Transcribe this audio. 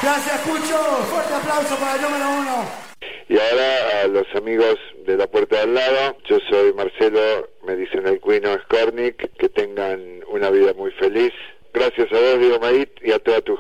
Gracias, Cucho. Fuerte aplauso para el número 1. Y ahora a los amigos de la puerta de al lado, yo soy Marcelo, me dicen el Cuino Skornik, que tengan una vida muy feliz. Gracias a vos, Diego Maíz, y a toda tu